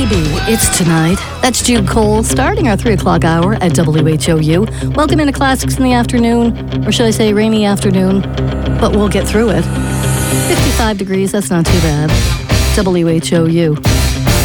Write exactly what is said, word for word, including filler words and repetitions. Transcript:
Baby, it's tonight. That's Jude Cole starting our three o'clock hour at W H O U. Welcome into Classics in the afternoon, or should I say rainy afternoon, but we'll get through it. fifty-five degrees, that's not too bad. W H O U.